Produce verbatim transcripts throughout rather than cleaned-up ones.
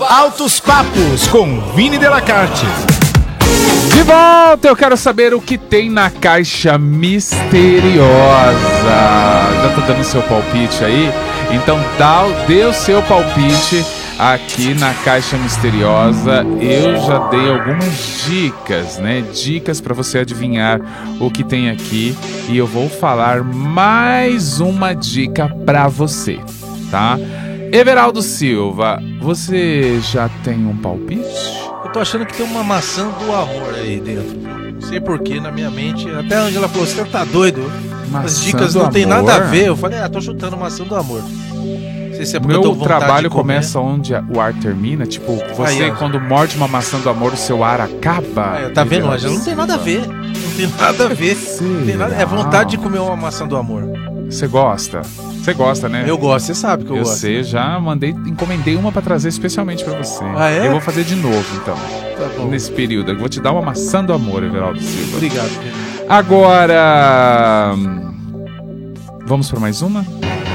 Altos Papos com Vini Delacarte. De volta, eu quero saber o que tem na caixa misteriosa. Já tá dando seu palpite aí? Então dá, dê o seu palpite aqui na caixa misteriosa. Eu já dei algumas dicas, né? Dicas para você adivinhar o que tem aqui. E eu vou falar mais uma dica para você, tá? Everaldo Silva, você já tem um palpite? Eu tô achando que tem uma maçã do amor aí dentro. Não sei porquê, na minha mente. Até a Angela falou, você tá doido? Maçã As dicas do não tem amor? nada a ver. Eu falei, ah, tô chutando maçã do amor. Não sei se é porque eu tô Meu com vontade trabalho de comer. começa onde o ar termina. Tipo, você Aí, ó. quando morde uma maçã do amor, o seu ar acaba. É, tá vendo, Everaldo Angela? Não tem nada a Silva. ver. Não tem nada a ver. Não tem nada... É vontade de comer uma maçã do amor. Você gosta? Você gosta, né? Eu gosto, você sabe que eu, Eu gosto. sei, já mandei, encomendei uma pra trazer especialmente pra você. Ah, é? Eu vou fazer de novo, então. Tá bom. Nesse período. Eu vou te dar uma maçã do amor, Everaldo Silva. Obrigado, querido. Agora... Vamos pra mais uma?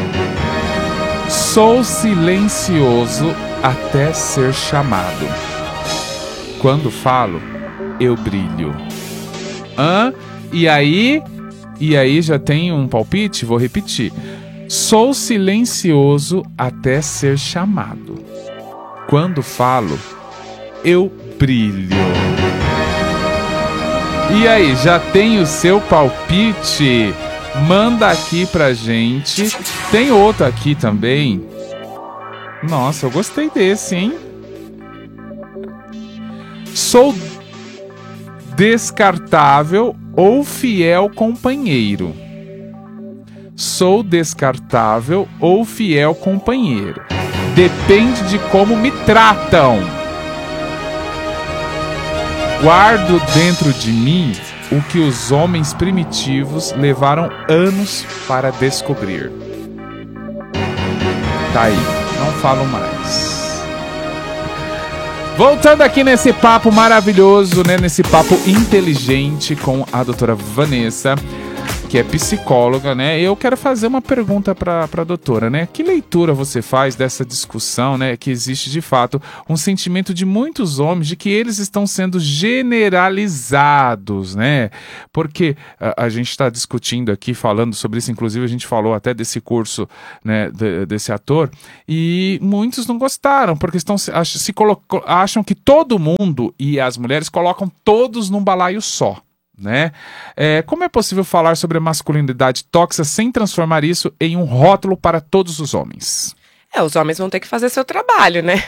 Sou silencioso até ser chamado. Quando falo, eu brilho. Hã? E aí... E aí já tem um palpite? Vou repetir. Sou silencioso até ser chamado. Quando falo, eu brilho. E aí, já tem o seu palpite? Manda aqui pra gente. Tem outro aqui também. Nossa, eu gostei desse, hein? Sou descartável ou fiel companheiro. Sou descartável ou fiel companheiro. Depende de como me tratam. Guardo dentro de mim o que os homens primitivos levaram anos para descobrir. Tá aí, não falo mais. Voltando aqui nesse papo maravilhoso, né? Nesse papo inteligente com a doutora Vanessa, que é psicóloga, né? Eu quero fazer uma pergunta para a doutora, né? Que leitura você faz dessa discussão, né? Que existe de fato um sentimento de muitos homens de que eles estão sendo generalizados, né? Porque a, a gente está discutindo aqui, falando sobre isso, inclusive a gente falou até desse curso, né? De, desse ator, e muitos não gostaram, porque estão se, se colocam, acham que todo mundo e as mulheres colocam todos num balaio só. Né? É, como é possível falar sobre a masculinidade tóxica sem transformar isso em um rótulo para todos os homens? É, os homens vão ter que fazer seu trabalho, né?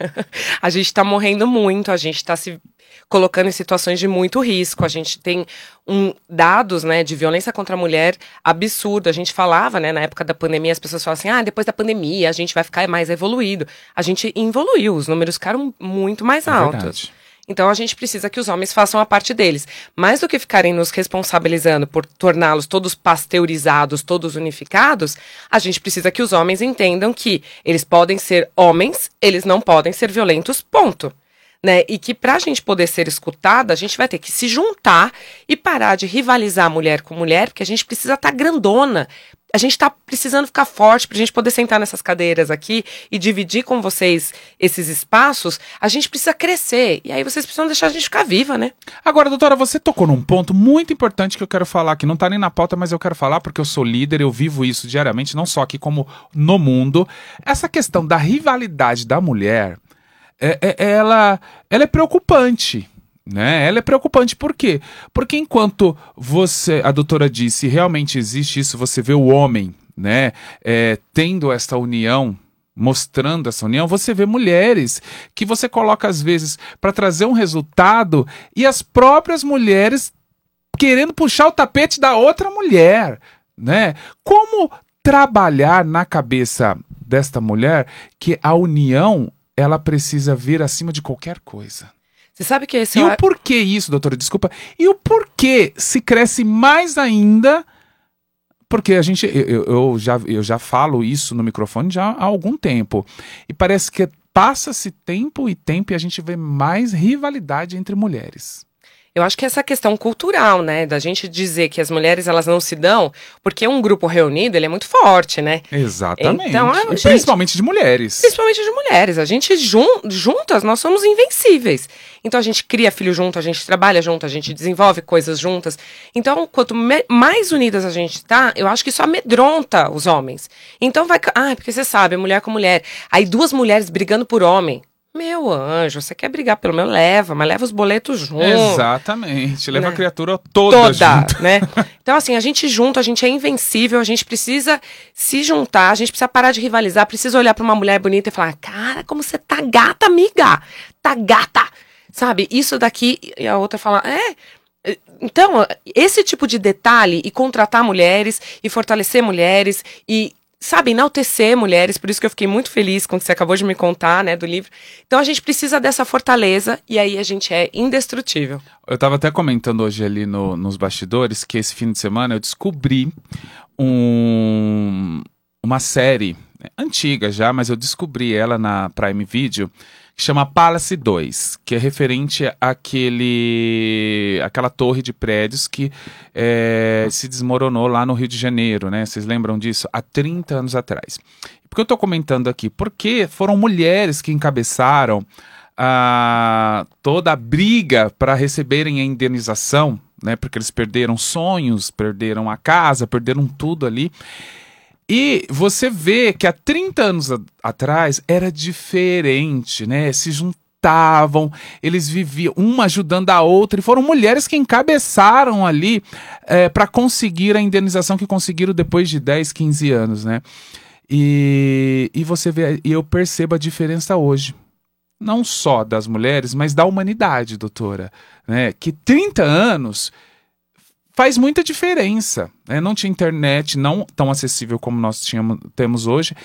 A gente tá morrendo muito, a gente tá se colocando em situações de muito risco, a gente tem um, dados, né, de violência contra a mulher absurdo. A gente falava, né, na época da pandemia, as pessoas falavam assim, ah, depois da pandemia a gente vai ficar mais evoluído. A gente evoluiu, os números ficaram muito mais É altos. verdade. Então a gente precisa que os homens façam a parte deles. Mais do que ficarem nos responsabilizando por torná-los todos pasteurizados, todos unificados, a gente precisa que os homens entendam que eles podem ser homens, eles não podem ser violentos, ponto. Né? E que pra gente poder ser escutada, a gente vai ter que se juntar e parar de rivalizar mulher com mulher, porque a gente precisa estar grandona. A gente tá precisando ficar forte pra gente poder sentar nessas cadeiras aqui e dividir com vocês esses espaços. A gente precisa crescer. E aí vocês precisam deixar a gente ficar viva, né? Agora, doutora, você tocou num ponto muito importante que eu quero falar, que não tá nem na pauta, mas eu quero falar porque eu sou líder, eu vivo isso diariamente, não só aqui como no mundo. Essa questão da rivalidade da mulher, é, é, ela, ela é preocupante. Né? Ela é preocupante, por quê? Porque enquanto você, a doutora disse, realmente existe isso, você vê o homem, né, é, tendo essa união, mostrando essa união, você vê mulheres que você coloca às vezes para trazer um resultado e as próprias mulheres querendo puxar o tapete da outra mulher, né? Como trabalhar na cabeça desta mulher que a união, ela precisa vir acima de qualquer coisa? Você sabe que esse... E é... o porquê isso, doutora, desculpa, e o porquê se cresce mais ainda, porque a gente, eu, eu, já, eu já falo isso no microfone já há algum tempo, e parece que passa-se tempo e tempo e a gente vê mais rivalidade entre mulheres. Eu acho que essa questão cultural, né, da gente dizer que as mulheres elas não se dão, porque um grupo reunido, ele é muito forte, né? Exatamente. Então, a, E gente, principalmente de mulheres. Principalmente de mulheres. A gente jun, juntas, nós somos invencíveis. Então a gente cria filho junto, a gente trabalha junto, a gente desenvolve coisas juntas. Então, quanto me, mais unidas a gente tá, eu acho que isso amedronta os homens. Então vai... Ah, porque você sabe, mulher com mulher. Aí duas mulheres brigando por homem. Meu anjo, você quer brigar pelo meu? Leva, mas leva os boletos junto. Exatamente, leva né? a criatura toda, Toda, junto. né? Então, assim, a gente junto, a gente é invencível, a gente precisa se juntar, a gente precisa parar de rivalizar, precisa olhar pra uma mulher bonita e falar, cara, como você tá gata, amiga, tá gata, sabe? Isso daqui, e a outra fala, é... Então, esse tipo de detalhe, e contratar mulheres, e fortalecer mulheres, e... Sabe, enaltecer mulheres, por isso que eu fiquei muito feliz com o que você acabou de me contar, né, do livro. Então a gente precisa dessa fortaleza e aí a gente é indestrutível. Eu tava até comentando hoje ali no, nos bastidores que esse fim de semana eu descobri um, uma série antiga já, mas eu descobri ela na Prime Video, que chama Palace dois, que é referente àquele, àquela torre de prédios que é, se desmoronou lá no Rio de Janeiro, né? Vocês lembram disso? Há trinta anos atrás. Por que eu tô comentando aqui? Porque foram mulheres que encabeçaram a, toda a briga para receberem a indenização, né? Porque eles perderam sonhos, perderam a casa, perderam tudo ali. E você vê que há trinta anos a- atrás era diferente, né? Se juntavam, eles viviam, uma ajudando a outra, e foram mulheres que encabeçaram ali é, para conseguir a indenização que conseguiram depois de dez, quinze anos, né? E, e você vê, e eu percebo a diferença hoje. Não só das mulheres, mas da humanidade, doutora, né? Que trinta anos... faz muita diferença, né? Não tinha internet não tão acessível como nós tínhamos, temos hoje,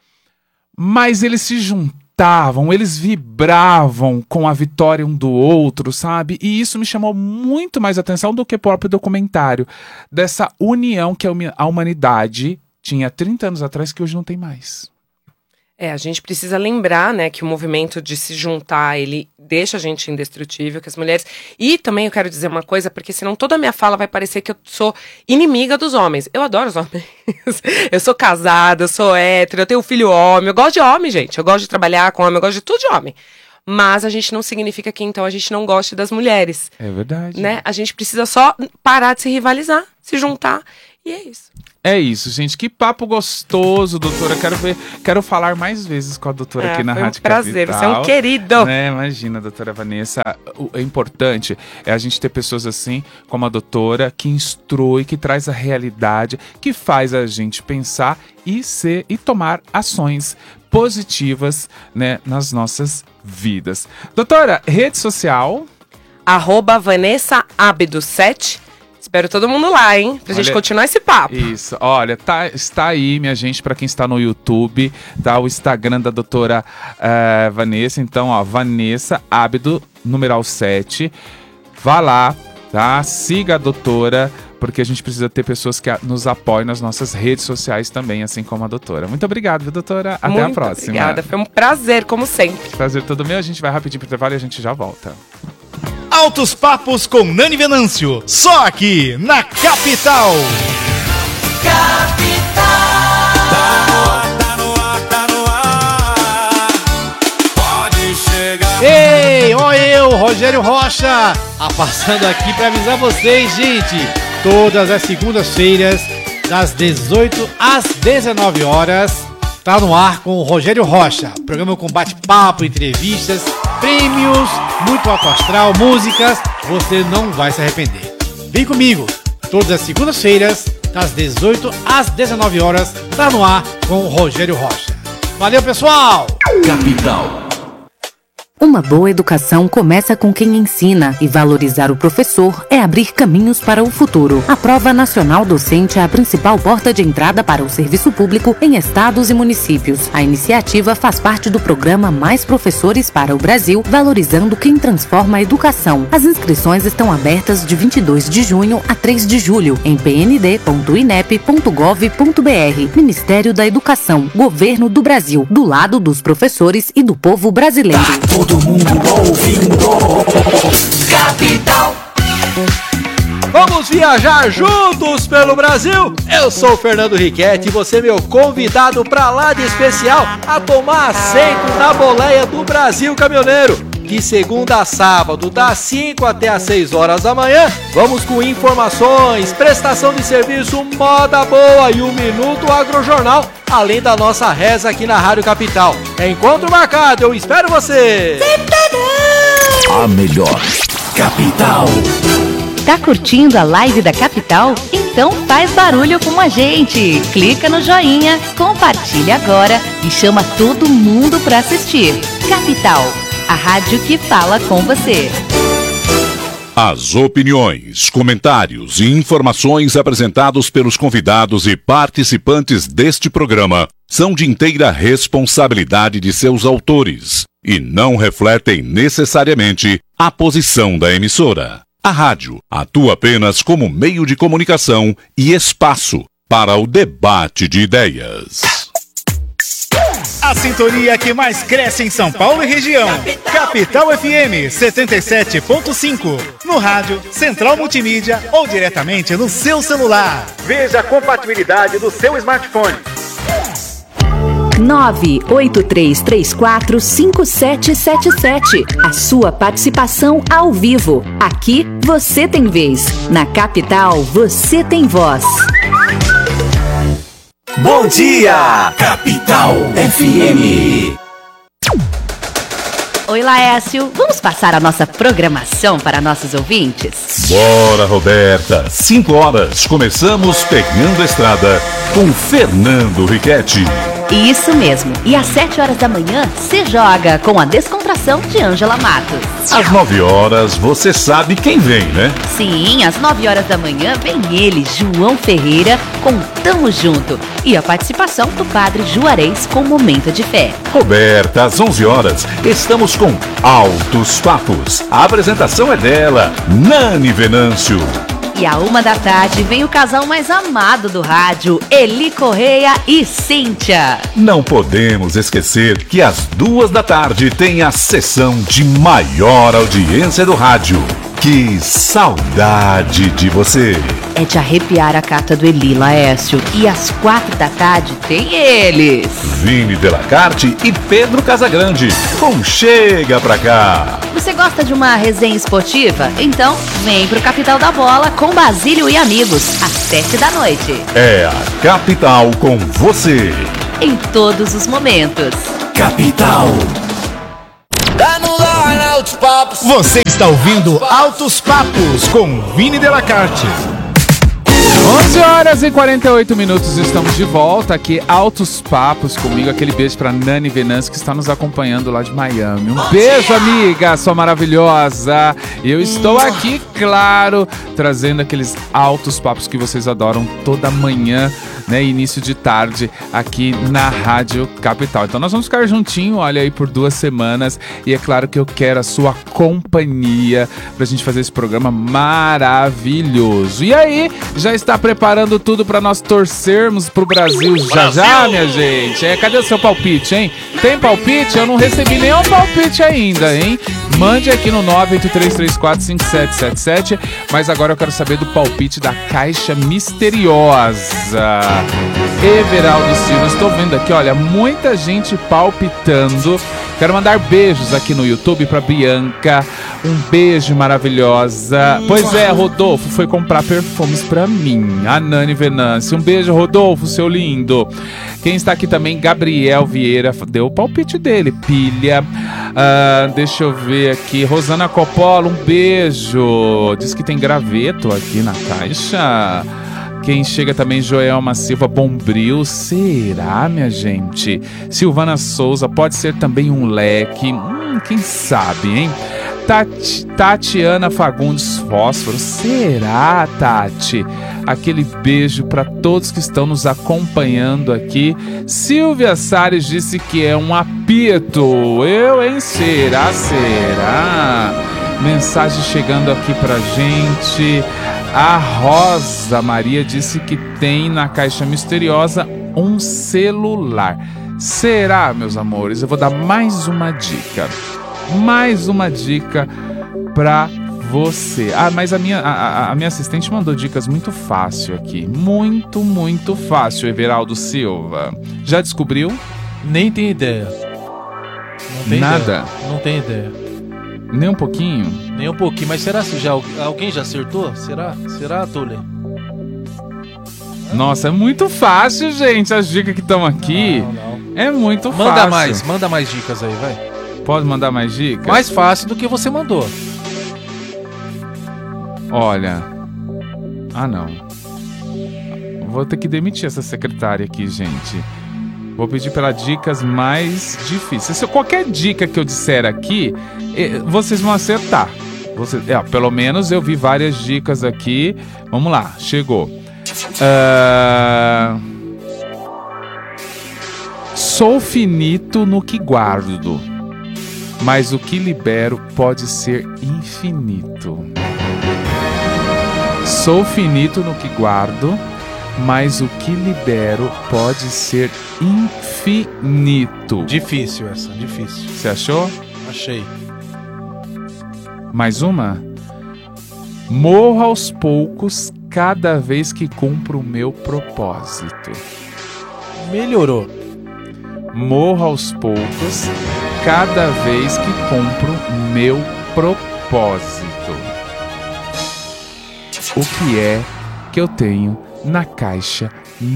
mas eles se juntavam, eles vibravam com a vitória um do outro, sabe? E isso me chamou muito mais atenção do que o próprio documentário, dessa união que a humanidade tinha trinta anos atrás que hoje não tem mais. É, a gente precisa lembrar, né, que o movimento de se juntar, ele deixa a gente indestrutível, que as mulheres... E também eu quero dizer uma coisa, porque senão toda a minha fala vai parecer que eu sou inimiga dos homens. Eu adoro os homens. Eu sou casada, eu sou hétero, eu tenho um filho homem, eu gosto de homem, gente. Eu gosto de trabalhar com homem, eu gosto de tudo de homem. Mas a gente não significa que, então, a gente não goste das mulheres. É verdade. Né? A gente precisa só parar de se rivalizar, se juntar, e é isso. É isso, gente. Que papo gostoso, doutora. Quero ver, quero falar mais vezes com a doutora É, aqui na foi um Rádio prazer, Capital. você é um querido. Né? Imagina, doutora Vanessa. O é importante é a gente ter pessoas assim, como a doutora, que instrui, que traz a realidade, que faz a gente pensar e ser e tomar ações positivas, né, nas nossas vidas. Doutora, rede social. Arroba Vanessa Abdo sete. Espero todo mundo lá, hein? Pra Olha, gente continuar esse papo. Isso, olha, tá, está aí, minha gente, pra quem está no YouTube, tá o Instagram da doutora uh, Vanessa. Então, ó, Vanessa Abdo, numeral sete. Vá lá, tá? Siga a doutora, porque a gente precisa ter pessoas que a, nos apoiem nas nossas redes sociais também, assim como a doutora. Muito obrigado, viu, doutora? Até Muito a próxima. Obrigada, foi um prazer, como sempre. Prazer todo meu. A gente vai rapidinho pro intervalo e a gente já volta. Altos Papos com Nani Venâncio, só aqui na Capital. Capital. Tá no ar, tá no ar, pode chegar. Ei, ó eu, Rogério Rocha, ah, passando aqui pra avisar vocês, gente, todas as segundas-feiras, das dezoito às dezenove horas, tá no ar com o Rogério Rocha, programa com bate-papo, entrevistas, prêmios, muito alto astral, músicas, você não vai se arrepender. Vem comigo, todas as segundas-feiras, das dezoito às dezenove horas, tá no ar com o Rogério Rocha. Valeu, pessoal! Capital. Uma boa educação começa com quem ensina, e valorizar o professor é abrir caminhos para o futuro. A Prova Nacional Docente é a principal porta de entrada para o serviço público em estados e municípios. A iniciativa faz parte do programa Mais Professores para o Brasil, valorizando quem transforma a educação. As inscrições estão abertas de vinte e dois de junho a três de julho em p n d ponto i n e p ponto gov ponto b r. Ministério da Educação, Governo do Brasil, do lado dos professores e do povo brasileiro. Todo mundo ouvindo. Capital. Vamos viajar juntos pelo Brasil? Eu sou o Fernando Riquetti e você é meu convidado pra lá de especial a tomar assento na boleia do Brasil Caminhoneiro. De segunda a sábado, das cinco até as seis horas da manhã, vamos com informações, prestação de serviço, moda boa e um minuto agrojornal, além da nossa reza aqui na Rádio Capital. Encontro marcado, eu espero você! A melhor Capital. Tá curtindo a live da Capital? Então faz barulho com a gente. Clica no joinha, compartilha agora e chama todo mundo pra assistir. Capital, a rádio que fala com você. As opiniões, comentários e informações apresentados pelos convidados e participantes deste programa são de inteira responsabilidade de seus autores e não refletem necessariamente a posição da emissora. A rádio atua apenas como meio de comunicação e espaço para o debate de ideias. A sintonia que mais cresce em São Paulo e região. Capital F M setenta e sete ponto cinco. No rádio, Central Multimídia ou diretamente no seu celular. Veja a compatibilidade do seu smartphone. nove oito três três quatro cinco sete sete sete. A sua participação ao vivo. Aqui você tem vez. Na Capital você tem voz. Bom dia, Capital F M. Oi, Laércio. Vamos passar a nossa programação para nossos ouvintes? Bora, Roberta. Cinco horas. Começamos Pegando a Estrada com Fernando Riquetti. Isso mesmo. E às sete horas da manhã, você joga com a Descontração de Ângela Matos. Às nove horas, você sabe quem vem, né? Sim, às nove horas da manhã vem ele, João Ferreira, com Tamo Junto. E a participação do Padre Juarez com Momento de Fé. Roberta, às onze horas, estamos com Altos Papos. A apresentação é dela, Nani Venâncio. E à uma da tarde vem o casal mais amado do rádio, Eli Correia e Cíntia. Não podemos esquecer que às duas da tarde tem a sessão de maior audiência do rádio. Que saudade de você! É de arrepiar a carta do Eli, Laércio. E às quatro da tarde tem eles, Vini Delacarte e Pedro Casagrande, com Chega Pra Cá. Você gosta de uma resenha esportiva? Então vem pro Capital da Bola com Basílio e amigos, às sete da noite. É a Capital com você. Em todos os momentos. Capital. Tá no ar, Altos Papos. Você está ouvindo Altos Papos com Vini Delacarte. onze horas e quarenta e oito minutos, estamos de volta aqui, Altos Papos comigo, aquele beijo pra Nani Venâncio que está nos acompanhando lá de Miami. Um beijo, amiga, sua maravilhosa. Eu estou aqui, claro, trazendo aqueles altos papos que vocês adoram toda manhã, né, início de tarde aqui na Rádio Capital. Então nós vamos ficar juntinho, olha aí, por duas semanas e é claro que eu quero a sua companhia pra gente fazer esse programa maravilhoso. E aí, já está preparando tudo para nós torcermos pro Brasil já já, minha gente? É, cadê o seu palpite, hein? Tem palpite? Eu não recebi nenhum palpite ainda, hein? Mande aqui no nove oito três três quatro cinco sete sete sete. Mas agora eu quero saber do palpite da Caixa Misteriosa. Everaldo Silva, estou vendo aqui, olha, muita gente palpitando. Quero mandar beijos aqui no YouTube pra Bianca. Um beijo, maravilhosa. Pois é, Rodolfo foi comprar perfumes pra mim. A Nani Venâncio. Um beijo, Rodolfo, seu lindo. Quem está aqui também, Gabriel Vieira, deu o palpite dele. Pilha. Uh, deixa eu ver aqui. Rosana Coppola, um beijo. Diz que tem graveto aqui na caixa. Quem chega também, Joelma Silva Bombril. Será, minha gente? Silvana Souza, pode ser também um leque. Hum, quem sabe, hein? Tati, Tatiana Fagundes Fósforo. Será, Tati? Aquele beijo para todos que estão nos acompanhando aqui. Silvia Salles disse que é um apito. Eu, hein? Será? Será? Mensagem chegando aqui pra gente. A Rosa Maria disse que tem na Caixa Misteriosa um celular. Será, meus amores? Eu vou dar mais uma dica. Mais uma dica pra você... Ah, mas a minha, a, a minha assistente mandou dicas muito fácil aqui. Muito, muito fácil, Everaldo Silva. Já descobriu? Nem tem ideia. Não tem Nada? Ideia. Não tem ideia. Nem um pouquinho? Nem um pouquinho. Mas será que já alguém já acertou? Será? Será, Tule? Nossa, é muito fácil, gente. As dicas que estão aqui. Não, não. É muito manda fácil. Manda mais, manda mais dicas aí, vai. Pode mandar mais dicas? Mais fácil do que você mandou. Olha. Ah, não. Vou ter que demitir essa secretária aqui, gente. Vou pedir para dicas mais difíceis. Se qualquer dica que eu disser aqui, vocês vão acertar. Você, é, pelo menos eu vi várias dicas aqui. Vamos lá, chegou. Uh... Sou finito no que guardo, mas o que libero pode ser infinito. Sou finito no que guardo, mas o que libero pode ser infinito. Difícil essa, difícil. Você achou? Achei. Mais uma? Morro aos poucos cada vez que cumpro o meu propósito. Melhorou. Morro aos poucos cada vez que cumpro meu propósito. O que é que eu tenho na caixa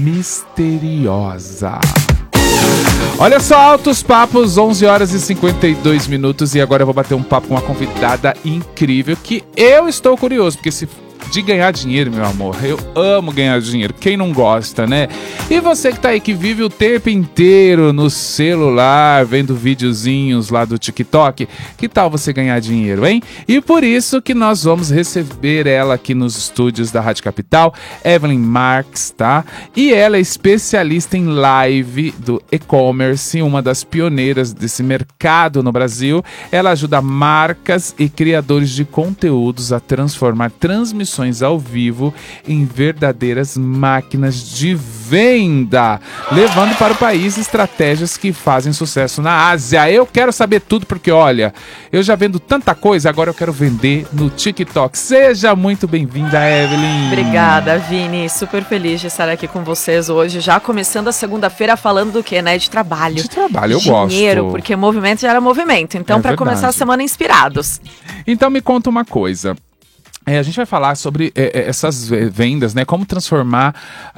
misteriosa? Olha só, Altos Papos, onze horas e cinquenta e dois minutos, e agora eu vou bater um papo com uma convidada incrível que eu estou curioso, porque se de ganhar dinheiro, meu amor, eu amo ganhar dinheiro, quem não gosta, né? E você que tá aí, que vive o tempo inteiro no celular, vendo videozinhos lá do TikTok, que tal você ganhar dinheiro, hein? E por isso que nós vamos receber ela aqui nos estúdios da Rádio Capital, Evelyn Marques, tá? E ela é especialista em live do e-commerce, uma das pioneiras desse mercado no Brasil. Ela ajuda marcas e criadores de conteúdos a transformar transmissões ao vivo em verdadeiras máquinas de venda, levando para o país estratégias que fazem sucesso na Ásia. Eu quero saber tudo porque, olha, eu já vendo tanta coisa, agora eu quero vender no TikTok. Seja muito bem-vinda, Evelyn. Obrigada, Vini. Super feliz de estar aqui com vocês hoje, já começando a segunda-feira falando do quê, né? De trabalho. De trabalho, eu Dinheiro, gosto. Dinheiro, porque movimento gera movimento. Então, É para verdade. começar a semana inspirados. Então me conta uma coisa. É, a gente vai falar sobre é, essas vendas, né? Como transformar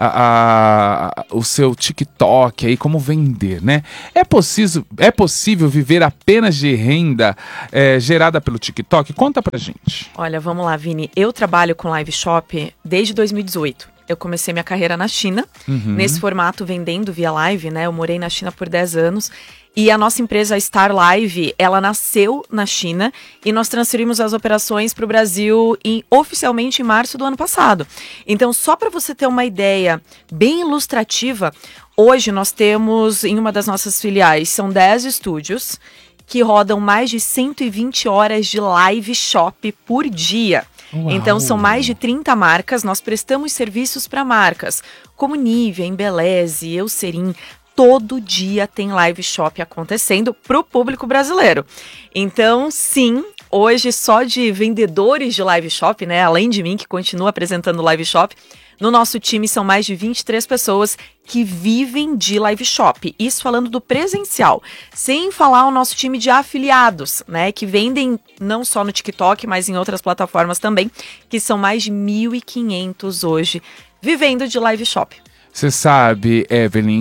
a, a, o seu TikTok aí, como vender, né? É possível, é possível viver apenas de renda é, gerada pelo TikTok? Conta pra gente. Olha, vamos lá, Vini. Eu trabalho com live shop desde dois mil e dezoito. Eu comecei minha carreira na China, Uhum. nesse formato vendendo via live, né? Eu morei na China por dez anos. E a nossa empresa Star Live, ela nasceu na China e nós transferimos as operações para o Brasil em, oficialmente em março do ano passado. Então, só para você ter uma ideia bem ilustrativa, hoje nós temos em uma das nossas filiais, são dez estúdios que rodam mais de cento e vinte horas de live shop por dia. Uau. Então, são mais de trinta marcas, nós prestamos serviços para marcas como Nivea, Embeleze, Eucerin. Todo dia tem live shop acontecendo para o público brasileiro. Então, sim, hoje só de vendedores de live shop, né? Além de mim, que continua apresentando live shop, no nosso time são mais de vinte e três pessoas que vivem de live shop. Isso falando do presencial. Sem falar o nosso time de afiliados, né? Que vendem não só no TikTok, mas em outras plataformas também, que são mais de mil e quinhentos hoje vivendo de live shop. Você sabe, Evelyn,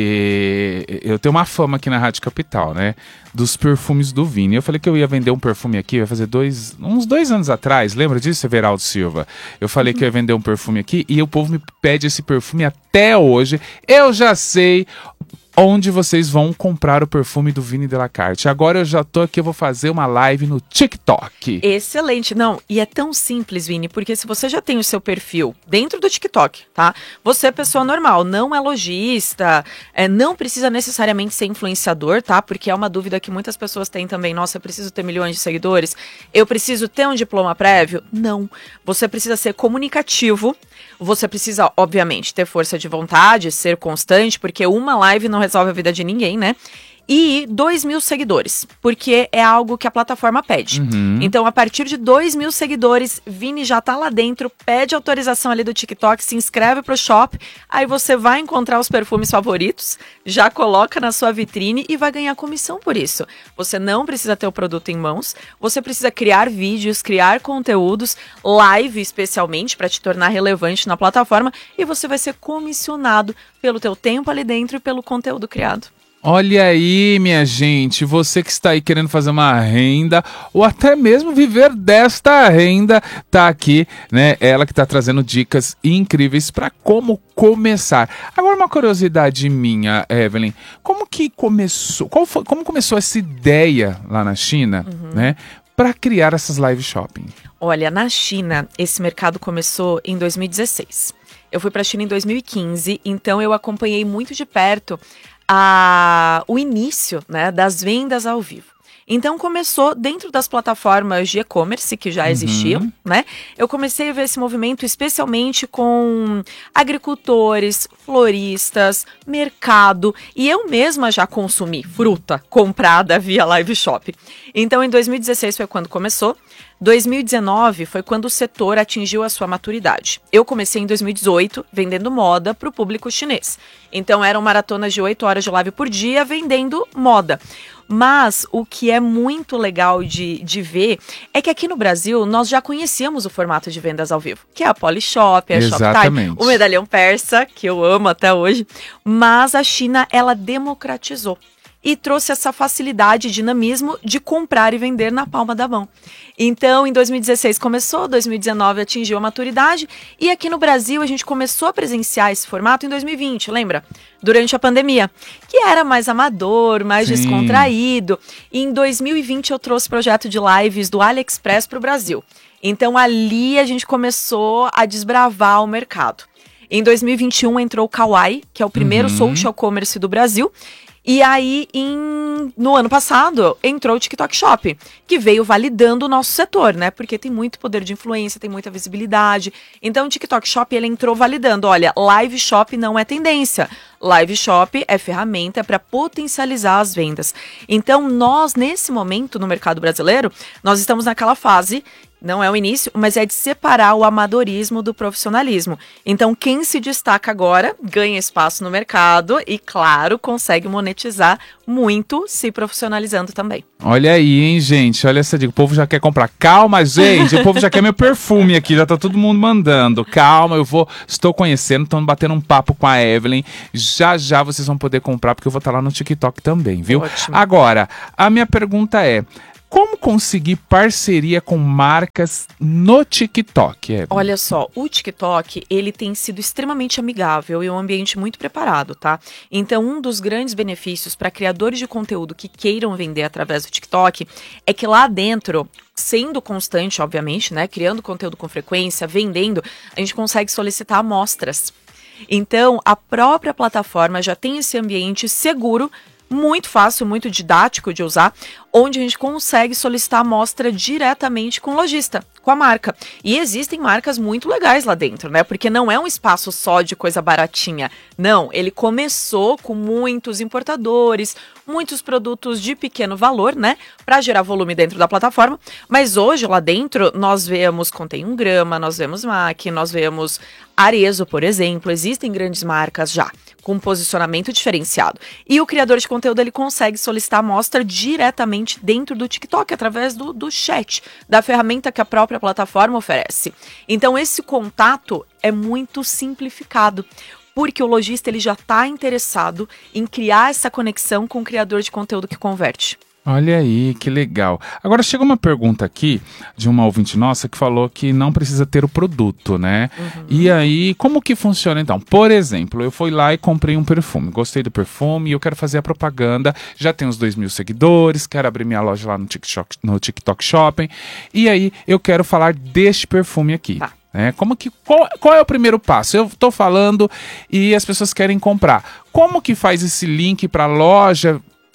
que eu tenho uma fama aqui na Rádio Capital, né? Dos perfumes do Vini. Eu falei que eu ia vender um perfume aqui, vai fazer dois, uns dois anos atrás, lembra disso, Everaldo Silva? Eu falei que eu ia vender um perfume aqui e o povo me pede esse perfume até hoje. Eu já sei onde vocês vão comprar o perfume do Vini Delacarte. Agora eu já tô aqui, eu vou fazer uma live no TikTok. Excelente. Não, e é tão simples, Vini, porque se você já tem o seu perfil dentro do TikTok, tá? Você é pessoa normal, não é lojista, é, não precisa necessariamente ser influenciador, tá? Porque é uma dúvida que muitas pessoas têm também. Nossa, eu preciso ter milhões de seguidores? Eu preciso ter um diploma prévio? Não. Você precisa ser comunicativo. Você precisa, obviamente, ter força de vontade, ser constante, porque uma live não resolve a vida de ninguém, né? e dois mil seguidores, porque é algo que a plataforma pede. Uhum. Então, a partir de dois mil seguidores, Vini já tá lá dentro, pede autorização ali do TikTok, se inscreve pro shop, aí você vai encontrar os perfumes favoritos, já coloca na sua vitrine e vai ganhar comissão por isso. Você não precisa ter o produto em mãos, você precisa criar vídeos, criar conteúdos, live especialmente, para te tornar relevante na plataforma, e você vai ser comissionado pelo teu tempo ali dentro e pelo conteúdo criado. Olha aí, minha gente, você que está aí querendo fazer uma renda ou até mesmo viver desta renda, tá aqui, né? Ela que tá trazendo dicas incríveis para como começar. Agora uma curiosidade minha, Evelyn, como que começou? Qual foi, como começou essa ideia lá na China, uhum. né? Para criar essas live shopping? Olha, na China esse mercado começou em dois mil e dezesseis. Eu fui para a China em dois mil e quinze, então eu acompanhei muito de perto A, o início, né, das vendas ao vivo. Então começou dentro das plataformas de e-commerce que já existiam, uhum. né? Eu comecei a ver esse movimento especialmente com agricultores, floristas, mercado, e eu mesma já consumi fruta comprada via live shop. Então em dois mil e dezesseis foi quando começou. dois mil e dezenove foi quando o setor atingiu a sua maturidade. Eu comecei em dois mil e dezoito vendendo moda para o público chinês. Então eram maratonas de oito horas de live por dia vendendo moda. Mas o que é muito legal de, de ver é que aqui no Brasil nós já conhecíamos o formato de vendas ao vivo, que é a Polishop, a Shoptime, o Medalhão Persa, que eu amo até hoje. Mas a China, ela democratizou e trouxe essa facilidade e dinamismo de comprar e vender na palma da mão. Então, em dois mil e dezesseis começou, dois mil e dezenove atingiu a maturidade, e aqui no Brasil a gente começou a presenciar esse formato em dois mil e vinte, lembra? Durante a pandemia, que era mais amador, mais Sim. descontraído. E em dois mil e vinte eu trouxe o projeto de lives do AliExpress para o Brasil. Então, ali a gente começou a desbravar o mercado. Em dois mil e vinte e um entrou o Kawaii, que é o primeiro uhum. social commerce do Brasil. E aí, em, no ano passado, entrou o TikTok Shop, que veio validando o nosso setor, né? Porque tem muito poder de influência, tem muita visibilidade. Então, o TikTok Shop, ele entrou validando. Olha, live shop não é tendência. Live shop é ferramenta para potencializar as vendas. Então, nós, nesse momento, no mercado brasileiro, nós estamos naquela fase... Não é o início, mas é de separar o amadorismo do profissionalismo. Então, quem se destaca agora ganha espaço no mercado e, claro, consegue monetizar muito se profissionalizando também. Olha aí, hein, gente? Olha essa dica. O povo já quer comprar. Calma, gente. O povo já quer meu perfume aqui. Já tá todo mundo mandando. Calma, eu vou... Estou conhecendo, estou batendo um papo com a Evelyn. Já, já vocês vão poder comprar, porque eu vou estar lá no TikTok também, viu? Ótimo. Agora, a minha pergunta é... Como conseguir parceria com marcas no TikTok, Evelyn? Olha só, o TikTok, ele tem sido extremamente amigável e um ambiente muito preparado, tá? Então, um dos grandes benefícios para criadores de conteúdo que queiram vender através do TikTok é que lá dentro, sendo constante, obviamente, né? Criando conteúdo com frequência, vendendo, a gente consegue solicitar amostras. Então, a própria plataforma já tem esse ambiente seguro, muito fácil, muito didático de usar, onde a gente consegue solicitar amostra diretamente com o lojista, com a marca. E existem marcas muito legais lá dentro, né? Porque não é um espaço só de coisa baratinha. Não, ele começou com muitos importadores, muitos produtos de pequeno valor, né? Para gerar volume dentro da plataforma. Mas hoje, lá dentro, nós vemos Contém um Grama, nós vemos M A C, nós vemos Arezzo, por exemplo. Existem grandes marcas já, com posicionamento diferenciado. E o criador de conteúdo, ele consegue solicitar amostra diretamente dentro do TikTok, através do, do chat, da ferramenta que a própria plataforma oferece. Então, esse contato é muito simplificado, porque o lojista ele já está interessado em criar essa conexão com o criador de conteúdo que converte. Olha aí, que legal. Agora chega uma pergunta aqui de uma ouvinte nossa que falou que não precisa ter o produto, né? Uhum. E aí, como que funciona então? Por exemplo, eu fui lá e comprei um perfume, gostei do perfume e eu quero fazer a propaganda, já tenho os dois mil seguidores, quero abrir minha loja lá no TikTok, no TikTok Shopping, e aí eu quero falar deste perfume aqui. Tá. É, como que, qual, qual é o primeiro passo? Eu estou falando e as pessoas querem comprar. Como que faz esse link para a loja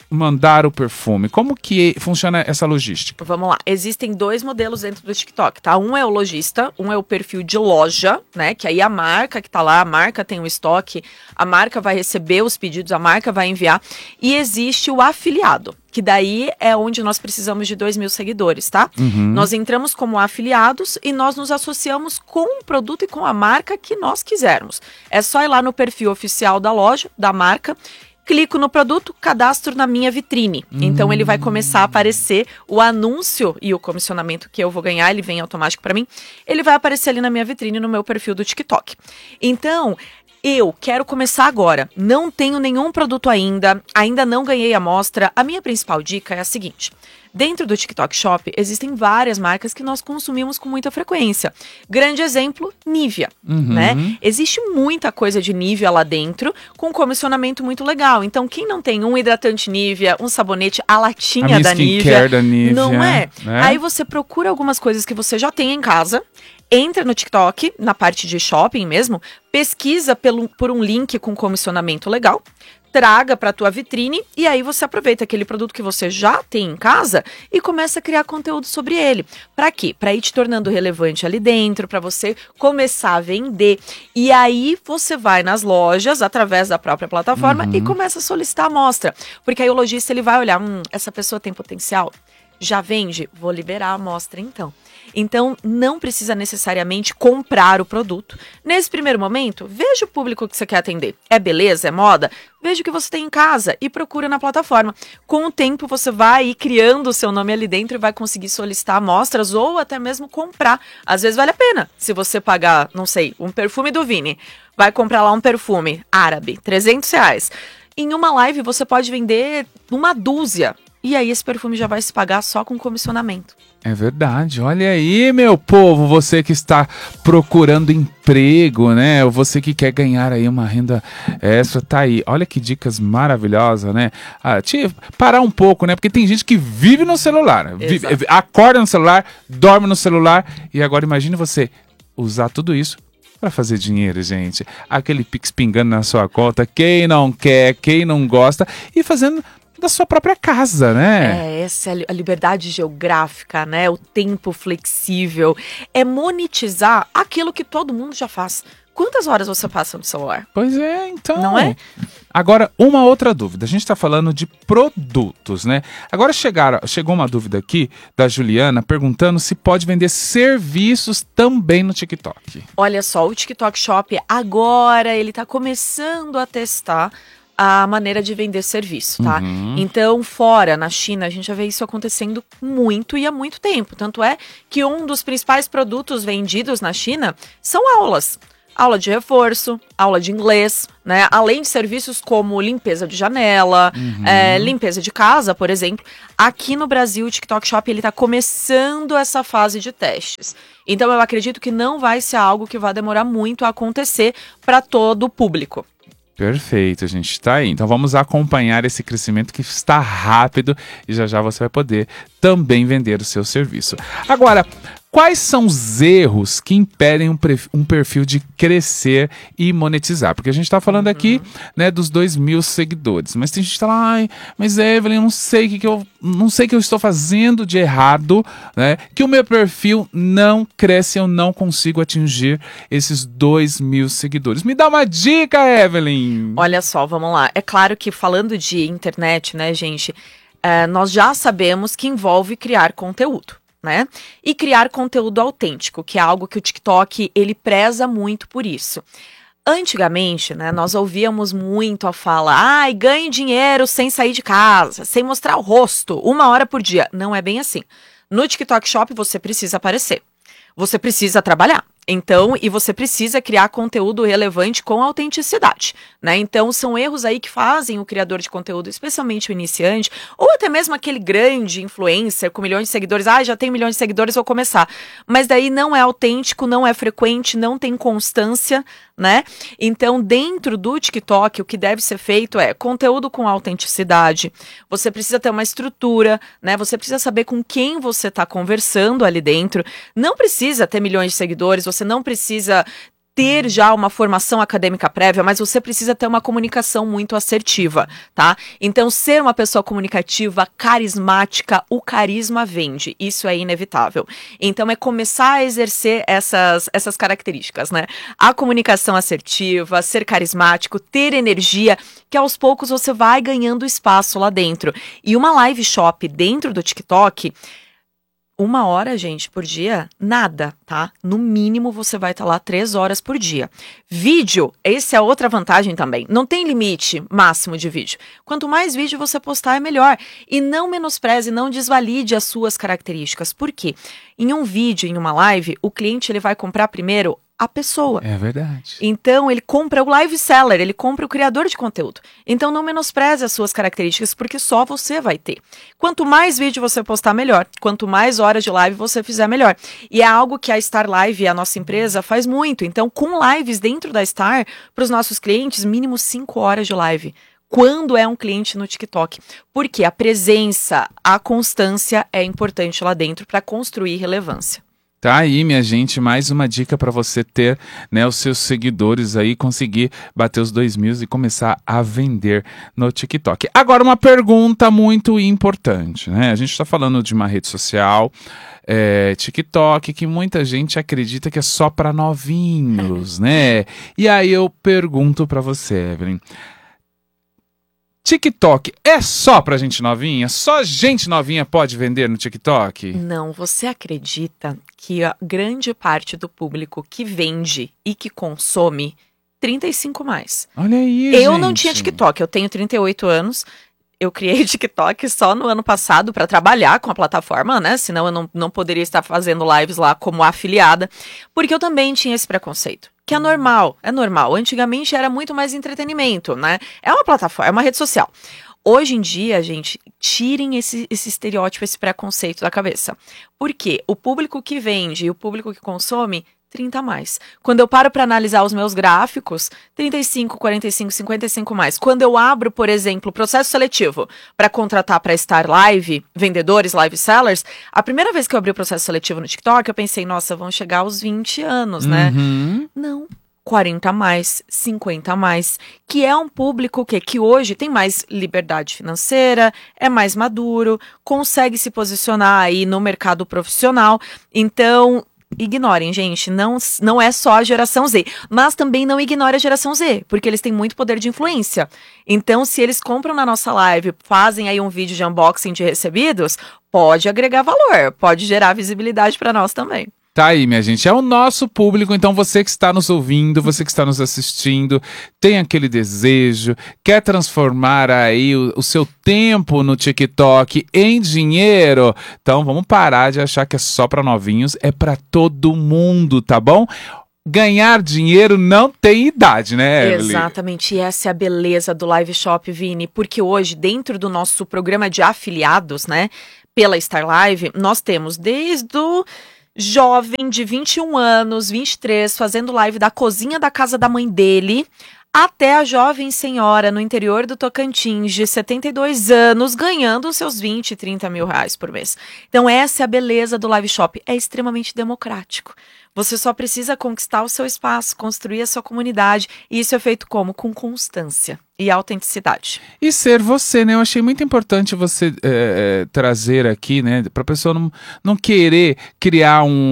mandar o perfume? Como que funciona essa logística? Vamos lá. Existem dois modelos dentro do TikTok, tá? Um é o lojista, um é o perfil de loja, né? Que aí a marca que tá lá, a marca tem o estoque, a marca vai receber os pedidos, a marca vai enviar. E existe o afiliado, que daí é onde nós precisamos de dois mil seguidores, tá? Uhum. Nós entramos como afiliados e nós nos associamos com o produto e com a marca que nós quisermos. É só ir lá no perfil oficial da loja, da marca, clico no produto, cadastro na minha vitrine. Hum. Então ele vai começar a aparecer o anúncio e o comissionamento que eu vou ganhar, ele vem automático para mim. Ele vai aparecer ali na minha vitrine, no meu perfil do TikTok. Então, eu quero começar agora. Não tenho nenhum produto ainda, ainda não ganhei amostra. A minha principal dica é a seguinte: dentro do TikTok Shop existem várias marcas que nós consumimos com muita frequência. Grande exemplo, Nivea, uhum. né? Existe muita coisa de Nivea lá dentro, com comissionamento muito legal. Então, quem não tem um hidratante Nivea, um sabonete, a latinha a da Nivea, da Nivea, não é? Né? Aí você procura algumas coisas que você já tem em casa, entra no TikTok, na parte de shopping mesmo, pesquisa pelo, por um link com comissionamento legal, traga para a tua vitrine e aí você aproveita aquele produto que você já tem em casa e começa a criar conteúdo sobre ele. Para quê? Para ir te tornando relevante ali dentro, para você começar a vender. E aí você vai nas lojas, através da própria plataforma, uhum. e começa a solicitar a amostra. Porque aí o lojista ele vai olhar, hum, essa pessoa tem potencial? Já vende? Vou liberar a amostra então. Então, não precisa necessariamente comprar o produto. Nesse primeiro momento, veja o público que você quer atender. É beleza? É moda? Veja o que você tem em casa e procura na plataforma. Com o tempo, você vai ir criando o seu nome ali dentro e vai conseguir solicitar amostras ou até mesmo comprar. Às vezes vale a pena. Se você pagar, não sei, um perfume do Vini, vai comprar lá um perfume árabe, trezentos reais. Em uma live, você pode vender uma dúzia. E aí esse perfume já vai se pagar só com comissionamento. É verdade, olha aí, meu povo, você que está procurando emprego, né? Ou você que quer ganhar aí uma renda extra, tá aí. Olha que dicas maravilhosas, né? Ah, te, parar um pouco, né? Porque tem gente que vive no celular, vive, acorda no celular, dorme no celular. E agora imagine você usar tudo isso para fazer dinheiro, gente. Aquele Pix pingando na sua conta, quem não quer, quem não gosta, e fazendo da sua própria casa, né? É, essa é a liberdade geográfica, né? O tempo flexível. É monetizar aquilo que todo mundo já faz. Quantas horas você passa no celular? Pois é, então. Não é? Agora, uma outra dúvida. A gente está falando de produtos, né? Agora chegaram, chegou uma dúvida aqui da Juliana perguntando se pode vender serviços também no TikTok. Olha só, o TikTok Shop agora ele está começando a testar a maneira de vender serviço, tá? Uhum. Então, fora, na China, a gente já vê isso acontecendo muito e há muito tempo. Tanto é que um dos principais produtos vendidos na China são aulas. Aula de reforço, aula de inglês, né? Além de serviços como limpeza de janela, uhum. é, limpeza de casa, por exemplo. Aqui no Brasil, o TikTok Shop ele tá começando essa fase de testes. Então, eu acredito que não vai ser algo que vai demorar muito a acontecer para todo o público. Perfeito, a gente está aí. Então vamos acompanhar esse crescimento que está rápido e já já você vai poder também vender o seu serviço. Agora, quais são os erros que impedem um, um perfil de crescer e monetizar? Porque a gente está falando aqui, né, dos dois mil seguidores, mas tem gente que está lá, ai, mas Evelyn, eu não sei o que, que eu não sei o que eu estou fazendo de errado, né? Que o meu perfil não cresce, eu não consigo atingir esses dois mil seguidores. Me dá uma dica, Evelyn! Olha só, vamos lá. É claro que falando de internet, né, gente, é, nós já sabemos que envolve criar conteúdo, né? E criar conteúdo autêntico, que é algo que o TikTok, ele preza muito por isso. Antigamente, né, nós ouvíamos muito a fala, ai, ganhe dinheiro sem sair de casa, sem mostrar o rosto, uma hora por dia. Não é bem assim. No TikTok Shop você precisa aparecer, você precisa trabalhar. Então, e você precisa criar conteúdo relevante com autenticidade, né? Então, são erros aí que fazem o criador de conteúdo, especialmente o iniciante, ou até mesmo aquele grande influencer com milhões de seguidores. Ah, já tem milhões de seguidores, vou começar. Mas daí não é autêntico, não é frequente, não tem constância, né? Então, dentro do TikTok, o que deve ser feito é conteúdo com autenticidade. Você precisa ter uma estrutura, né? Você precisa saber com quem você está conversando ali dentro. Não precisa ter milhões de seguidores, você não precisa ter já uma formação acadêmica prévia, mas você precisa ter uma comunicação muito assertiva, tá? Então, ser uma pessoa comunicativa, carismática, o carisma vende, isso é inevitável. Então, é começar a exercer essas, essas características, né? A comunicação assertiva, ser carismático, ter energia, que aos poucos você vai ganhando espaço lá dentro. E uma live shop dentro do TikTok... Uma hora, gente, por dia, nada, tá? No mínimo, você vai estar lá três horas por dia. Vídeo, essa é outra vantagem também. Não tem limite máximo de vídeo. Quanto mais vídeo você postar, é melhor. E não menospreze, não desvalide as suas características. Por quê? Em um vídeo, em uma live, o cliente ele vai comprar primeiro a pessoa. É verdade. Então, ele compra o live seller, ele compra o criador de conteúdo. Então, não menospreze as suas características, porque só você vai ter. Quanto mais vídeo você postar, melhor. Quanto mais horas de live você fizer, melhor. E é algo que a Star Live, a nossa empresa, faz muito. Então, com lives dentro da Star, para os nossos clientes, mínimo cinco horas de live. Quando é um cliente no TikTok. Porque a presença, a constância é importante lá dentro para construir relevância. Tá aí, minha gente, mais uma dica para você ter, né, os seus seguidores aí, conseguir bater os dois mil e começar a vender no TikTok. Agora, uma pergunta muito importante, né? A gente está falando de uma rede social, é, TikTok, que muita gente acredita que é só para novinhos, né? E aí eu pergunto para você, Evelyn, TikTok é só pra gente novinha? Só gente novinha pode vender no TikTok? Não, você acredita que a grande parte do público que vende e que consome trinta e cinco mais. Olha aí, Eu gente. não tinha TikTok, eu tenho trinta e oito anos. Eu criei TikTok só no ano passado para trabalhar com a plataforma, né? Senão eu não, não poderia estar fazendo lives lá como afiliada. Porque eu também tinha esse preconceito. Que é normal, é normal. Antigamente era muito mais entretenimento, né? É uma plataforma, é uma rede social. Hoje em dia, gente, tirem esse, esse estereótipo, esse preconceito da cabeça. Por quê? O público que vende e o público que consome, trinta a mais. Quando eu paro para analisar os meus gráficos, trinta e cinco, quarenta e cinco, cinquenta e cinco mais. Quando eu abro, por exemplo, o processo seletivo para contratar para Star Live, vendedores, live sellers, a primeira vez que eu abri o processo seletivo no TikTok, eu pensei, nossa, vão chegar aos vinte anos, né? Uhum. Não. quarenta a mais, cinquenta a mais, que é um público que, que hoje tem mais liberdade financeira, é mais maduro, consegue se posicionar aí no mercado profissional. Então, ignorem, gente, não, não é só a geração Z, mas também não ignore a geração Z, porque eles têm muito poder de influência. Então, se eles compram na nossa live, fazem aí um vídeo de unboxing de recebidos, pode agregar valor, pode gerar visibilidade para nós também. Tá aí, minha gente, é o nosso público, então você que está nos ouvindo, você que está nos assistindo, tem aquele desejo, quer transformar aí o, o seu tempo no TikTok em dinheiro, então vamos parar de achar que é só para novinhos, é para todo mundo, tá bom? Ganhar dinheiro não tem idade, né, Evelyn? Exatamente, e essa é a beleza do Live Shop, Vini, porque hoje, dentro do nosso programa de afiliados, né, pela Star Live, nós temos desde o jovem de vinte e um anos, vinte e três, fazendo live da cozinha da casa da mãe dele, até a jovem senhora no interior do Tocantins de setenta e dois anos, ganhando os seus vinte, trinta mil reais por mês. Então essa é a beleza do Live Shop, é extremamente democrático. Você só precisa conquistar o seu espaço, construir a sua comunidade, e isso é feito como? Com constância e autenticidade. E ser você, né? Eu achei muito importante você é, trazer aqui, né? Para a pessoa não, não querer criar um,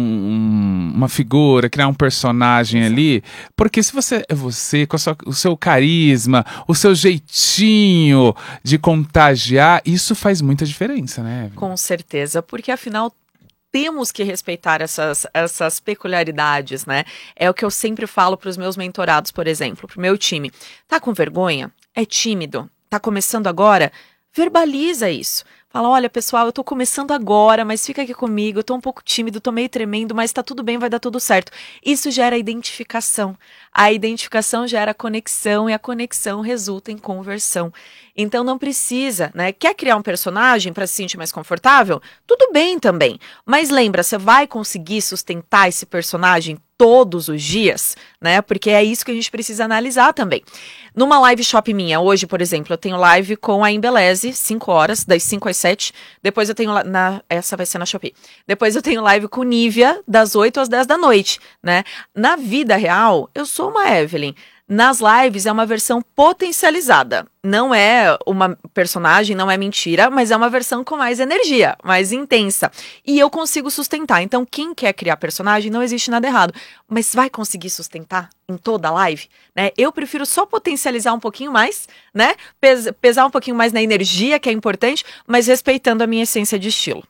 um, uma figura, criar um personagem ali, porque se você é você, com a sua, o seu carisma, o seu jeitinho de contagiar, isso faz muita diferença, né? Com certeza, porque afinal temos que respeitar essas, essas peculiaridades, né? É o que eu sempre falo para os meus mentorados, por exemplo, para o meu time. Tá com vergonha? É tímido? Tá começando agora? Verbaliza isso. Fala, olha, pessoal, eu tô começando agora, mas fica aqui comigo, eu tô um pouco tímido, tô meio tremendo, mas tá tudo bem, vai dar tudo certo. Isso gera identificação. A identificação gera conexão e a conexão resulta em conversão. Então não precisa, né? Quer criar um personagem para se sentir mais confortável? Tudo bem também. Mas lembra, você vai conseguir sustentar esse personagem todos os dias, né? Porque é isso que a gente precisa analisar também. Numa live shop minha, hoje, por exemplo, eu tenho live com a Embeleze, cinco horas, das cinco às sete. Depois eu tenho, na, essa vai ser na Shopee. Depois eu tenho live com Nívia, das oito às dez da noite, né? Na vida real, eu sou uma Evelyn. Nas lives é uma versão potencializada. Não é uma personagem, não é mentira, mas é uma versão com mais energia, mais intensa. E eu consigo sustentar. Então, quem quer criar personagem, não existe nada errado. Mas vai conseguir sustentar em toda a live? Né? Eu prefiro só potencializar um pouquinho mais, né? Pes- pesar um pouquinho mais na energia, que é importante, mas respeitando a minha essência de estilo.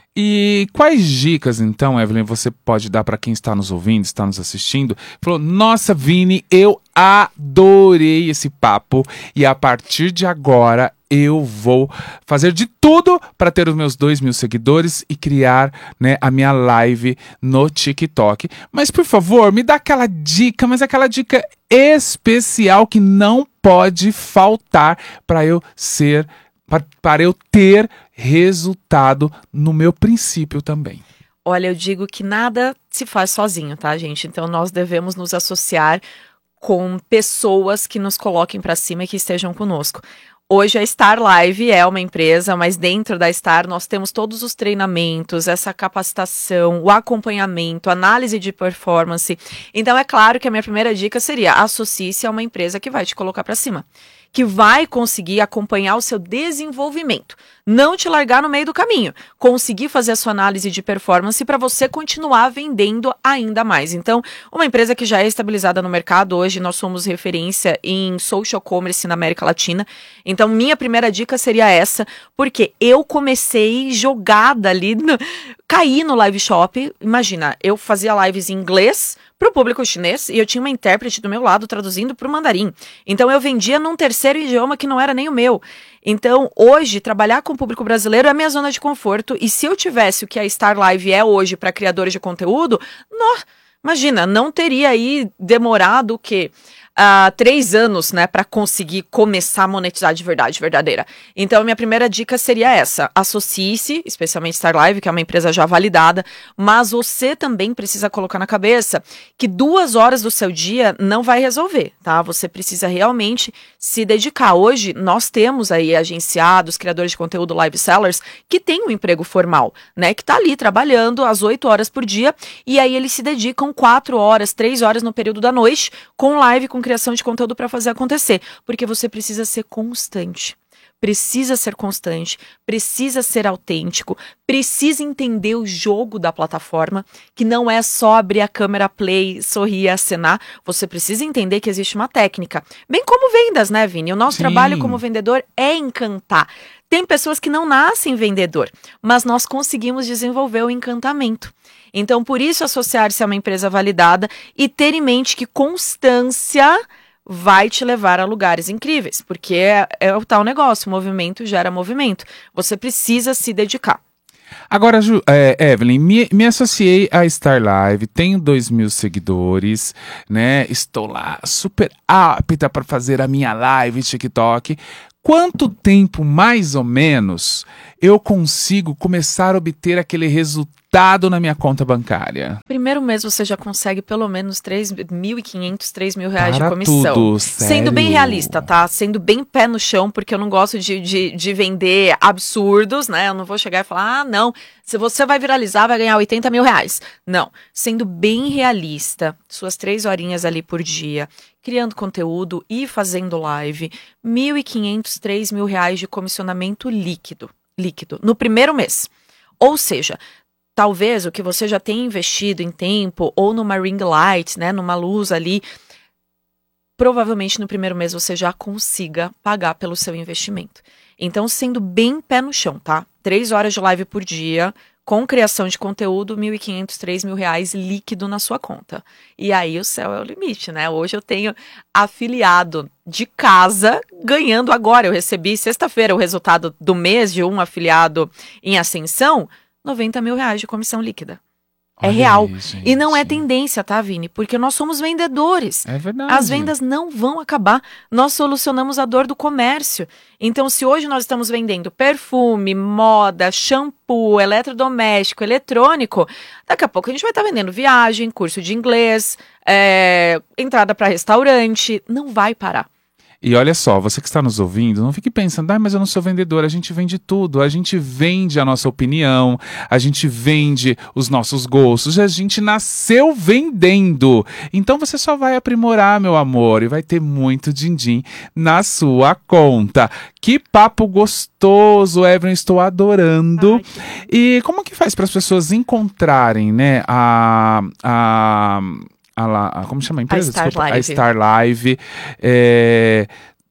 E quais dicas, então, Evelyn, você pode dar para quem está nos ouvindo, está nos assistindo? Falou, nossa, Vini, eu adorei esse papo e a partir de agora eu vou fazer de tudo para ter os meus dois mil seguidores e criar, né, a minha live no TikTok. Mas, por favor, me dá aquela dica, mas aquela dica especial que não pode faltar para eu ser... para eu ter resultado no meu princípio também. Olha, eu digo que nada se faz sozinho, tá, gente? Então nós devemos nos associar com pessoas que nos coloquem para cima e que estejam conosco. Hoje a Star Live é uma empresa, mas dentro da Star nós temos todos os treinamentos, essa capacitação, o acompanhamento, análise de performance. Então é claro que a minha primeira dica seria associe-se a uma empresa que vai te colocar para cima, que vai conseguir acompanhar o seu desenvolvimento, não te largar no meio do caminho, conseguir fazer a sua análise de performance para você continuar vendendo ainda mais. Então, uma empresa que já é estabilizada no mercado, hoje nós somos referência em social commerce na América Latina. Então, minha primeira dica seria essa, porque eu comecei jogada ali, no... caí no live shop. Imagina, eu fazia lives em inglês para o público chinês e eu tinha uma intérprete do meu lado traduzindo para o mandarim. Então eu vendia num terceiro idioma que não era nem o meu. Então hoje trabalhar com o público brasileiro é a minha zona de conforto e se eu tivesse o que a Star Live é hoje para criadores de conteúdo, não, imagina, não teria aí demorado o quê? Uh, três anos, né, para conseguir começar a monetizar de verdade, verdadeira. Então, a minha primeira dica seria essa. Associe-se, especialmente Star Live, que é uma empresa já validada, mas você também precisa colocar na cabeça que duas horas do seu dia não vai resolver, tá? Você precisa realmente se dedicar. Hoje, nós temos aí agenciados, criadores de conteúdo, live sellers, que têm um emprego formal, né, que tá ali trabalhando às oito horas por dia, e aí eles se dedicam quatro horas, três horas no período da noite, com live, com criação de conteúdo para fazer acontecer, porque você precisa ser constante, precisa ser constante, precisa ser autêntico, precisa entender o jogo da plataforma, que não é só abrir a câmera, play, sorrir e acenar, você precisa entender que existe uma técnica, bem como vendas, né, Vini? O nosso Sim. trabalho como vendedor é encantar. Tem pessoas que não nascem vendedor, mas nós conseguimos desenvolver o encantamento. Então, por isso, associar-se a uma empresa validada e ter em mente que constância vai te levar a lugares incríveis, porque é, é o tal negócio, movimento gera movimento. Você precisa se dedicar. Agora, Ju, é, Evelyn, me, me associei à Star Live, tenho dois mil seguidores, né? Estou lá super apta para fazer a minha live TikTok. Quanto tempo, mais ou menos, eu consigo começar a obter aquele resultado na minha conta bancária? Primeiro mês você já consegue pelo menos três mil e quinhentos, três mil reais Para de comissão. Tudo, sério? Sendo bem realista, tá? Sendo bem pé no chão, porque eu não gosto de, de, de vender absurdos, né? Eu não vou chegar e falar, ah, não, se você vai viralizar, vai ganhar oitenta mil reais. Não. Sendo bem realista, suas três horinhas ali por dia, criando conteúdo e fazendo live, mil e quinhentos, três mil reais de comissionamento líquido, líquido, no primeiro mês. Ou seja, talvez o que você já tenha investido em tempo, ou numa ring light, né, numa luz ali, provavelmente no primeiro mês você já consiga pagar pelo seu investimento. Então, sendo bem pé no chão, tá? Três horas de live por dia, com criação de conteúdo, mil e quinhentos, três mil reais líquido na sua conta. E aí o céu é o limite, né? Hoje eu tenho afiliado de casa ganhando agora. Eu recebi sexta-feira o resultado do mês de um afiliado em ascensão, noventa mil reais de comissão líquida. É Olha real. aí, gente. E não é tendência, tá, Vini? Porque nós somos vendedores. É verdade. As vendas não vão acabar. Nós solucionamos a dor do comércio. Então, se hoje nós estamos vendendo perfume, moda, shampoo, eletrodoméstico, eletrônico, daqui a pouco a gente vai estar vendendo viagem, curso de inglês, é, entrada para restaurante. Não vai parar. E olha só, você que está nos ouvindo, não fique pensando, ah, mas eu não sou vendedor. A gente vende tudo, a gente vende a nossa opinião, a gente vende os nossos gostos, a gente nasceu vendendo. Então você só vai aprimorar, meu amor, e vai ter muito din-din na sua conta. Que papo gostoso, Evelyn, estou adorando. Ai, que... E como que faz para as pessoas encontrarem, né, a... a A, la, a, como chama a empresa? A Star Desculpa, Live. A Star Live. É,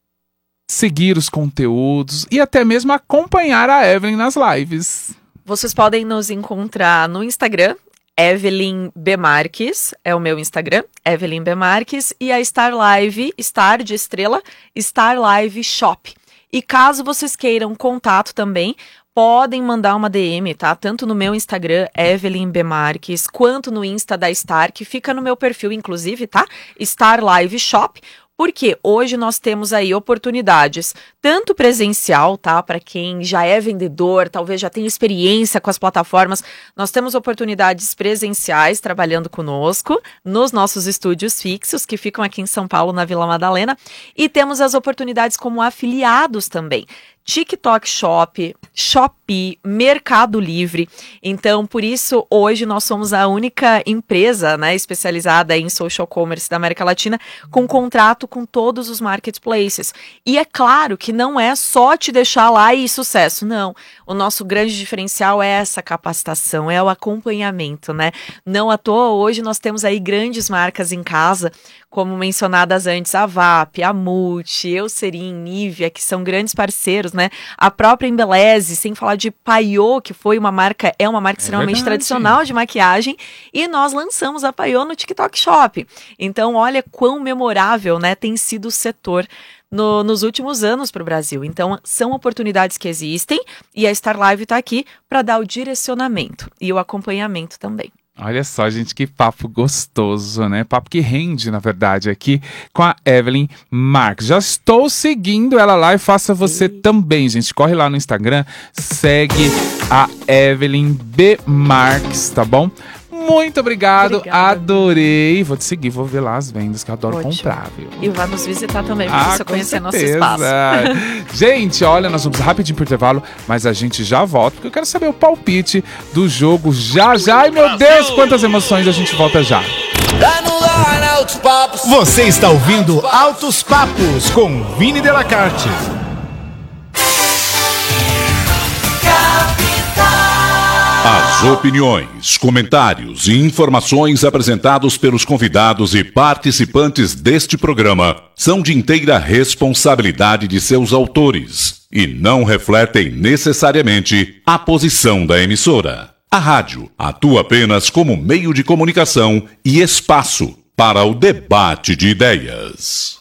seguir os conteúdos e até mesmo acompanhar a Evelyn nas lives. Vocês podem nos encontrar no Instagram, Evelyn B. Marques, é o meu Instagram, Evelyn B. Marques, e a Star Live, Star de estrela, Star Live Shop. E caso vocês queiram contato também, podem mandar uma D M, tá? Tanto no meu Instagram, Evelyn B. Marques, quanto no Insta da Star, que fica no meu perfil, inclusive, tá? Star Live Shop. Porque hoje nós temos aí oportunidades, tanto presencial, tá? Para quem já é vendedor, talvez já tenha experiência com as plataformas, nós temos oportunidades presenciais trabalhando conosco, nos nossos estúdios fixos, que ficam aqui em São Paulo, na Vila Madalena, e temos as oportunidades como afiliados também. TikTok Shop, Shopee, Mercado Livre. Então, por isso, hoje nós somos a única empresa, né, especializada em social commerce da América Latina com contrato com todos os marketplaces. E é claro que não é só te deixar lá e sucesso, não. O nosso grande diferencial é essa capacitação, é o acompanhamento, né? Não à toa, hoje nós temos aí grandes marcas em casa, como mencionadas antes, a V A P, a Multi, Eucerin, Nivea, que são grandes parceiros, né? A própria Embeleze, sem falar de Paiô, que foi uma marca, é uma marca é extremamente verdade. tradicional de maquiagem, e nós lançamos a Paiô no TikTok Shop. Então, olha quão memorável, né, tem sido o setor no, nos últimos anos para o Brasil. Então, são oportunidades que existem, e a Star Live está aqui para dar o direcionamento e o acompanhamento também. Olha só, gente, que papo gostoso, né? Papo que rende, na verdade, aqui com a Evelyn Marques. Já estou seguindo ela lá e faça você Sim. também, gente. Corre lá no Instagram, segue a Evelyn B. Marques, tá bom? Muito obrigado, Obrigada. adorei. Vou te seguir, vou ver lá as vendas, que eu adoro Ótimo. comprar, viu? E vá nos visitar também, pra ah, você conhecer certeza. nosso espaço. Gente, olha, nós vamos rapidinho pro intervalo, mas a gente já volta, porque eu quero saber o palpite do jogo já, já. Ai, meu Deus, quantas emoções, a gente volta já. Você está ouvindo Altos Papos com Vini Delacarte. As opiniões, comentários e informações apresentados pelos convidados e participantes deste programa são de inteira responsabilidade de seus autores e não refletem necessariamente a posição da emissora. A rádio atua apenas como meio de comunicação e espaço para o debate de ideias.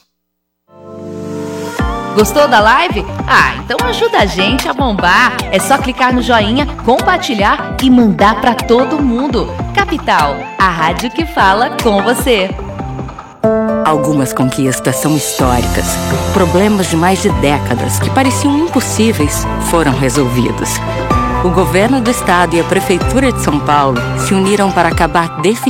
Gostou da live? Ah, então ajuda a gente a bombar. É só clicar no joinha, compartilhar e mandar pra todo mundo. Capital, a rádio que fala com você. Algumas conquistas são históricas. Problemas de mais de décadas que pareciam impossíveis foram resolvidos. O governo do estado e a prefeitura de São Paulo se uniram para acabar definitivamente